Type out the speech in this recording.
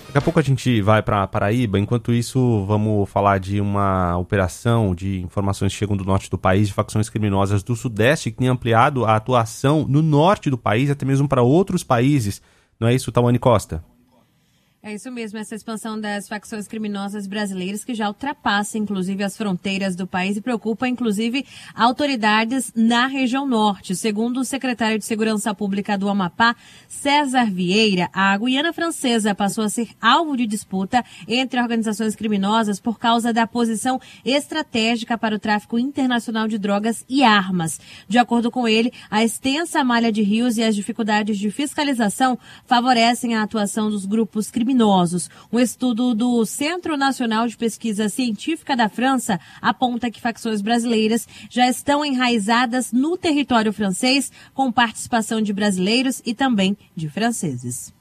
Daqui a pouco a gente vai para Paraíba. Enquanto isso, vamos falar de uma operação de informações que chegam do norte do país, de facções criminosas do Sudeste, que tem ampliado a atuação no norte do país, até mesmo para outros países. Não é isso, Tawane Costa? É isso mesmo, essa expansão das facções criminosas brasileiras que já ultrapassa, inclusive, as fronteiras do país e preocupa, inclusive, autoridades na região norte. Segundo o secretário de Segurança Pública do Amapá, César Vieira, a Guiana Francesa passou a ser alvo de disputa entre organizações criminosas por causa da posição estratégica para o tráfico internacional de drogas e armas. De acordo com ele, a extensa malha de rios e as dificuldades de fiscalização favorecem a atuação dos grupos criminosos. Um estudo do Centro Nacional de Pesquisa Científica da França aponta que facções brasileiras já estão enraizadas no território francês, com participação de brasileiros e também de franceses.